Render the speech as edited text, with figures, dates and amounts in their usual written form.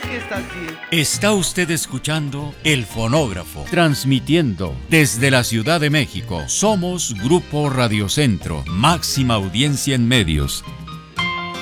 que estás bien. Está usted escuchando El Fonógrafo, transmitiendo desde la Ciudad de México. Somos Grupo Radio Centro, máxima audiencia en medios.